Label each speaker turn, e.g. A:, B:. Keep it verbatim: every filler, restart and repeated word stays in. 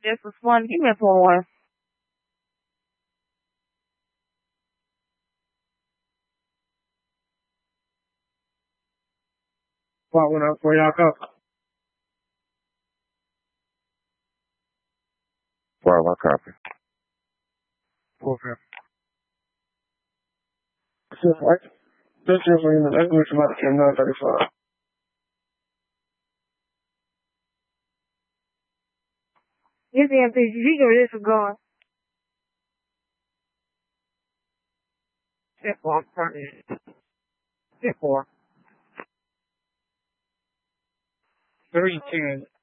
A: just was fun. Give me a four one.
B: What one up for y'all go?
C: Five, I copy.
B: Okay. So, what? This is when the language about to nine thirty-five.
A: This M P G, you know this is going.
B: Step four, Step four. Three ten.